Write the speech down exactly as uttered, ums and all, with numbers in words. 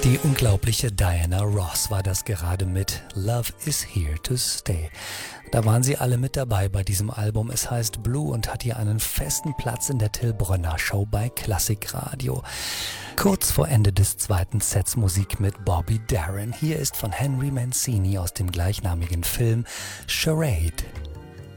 Die unglaubliche Diana Ross war das gerade mit Love is Here to Stay. Da waren sie alle mit dabei bei diesem Album. Es heißt Blue und hat hier einen festen Platz in der Till Brönner Show bei Klassikradio. Kurz vor Ende des zweiten Sets Musik mit Bobby Darin. Hier ist von Henry Mancini aus dem gleichnamigen Film Charade.